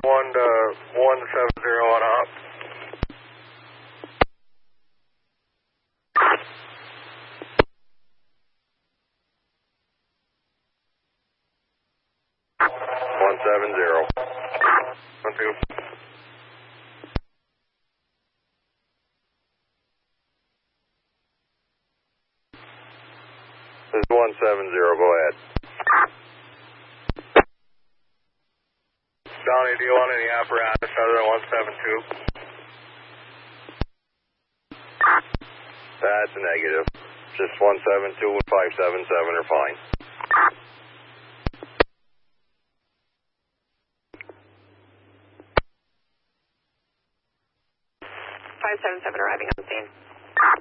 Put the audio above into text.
1 to 170 on up. This is 170, go ahead. Donnie, do you want any apparatus other than 172? That's a negative. Just 172 and 577 are fine. 577 arriving on scene.